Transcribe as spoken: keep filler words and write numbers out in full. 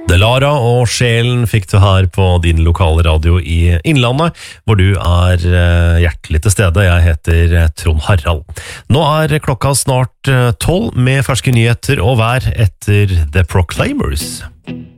Delara og Sjelen fikk du her på din lokale radio i Innlandet, hvor du er hjertelig til stede. Jeg heter Trond Harald. Nå er klokka snart tolv med ferske nyheter og vær etter The Proclaimers.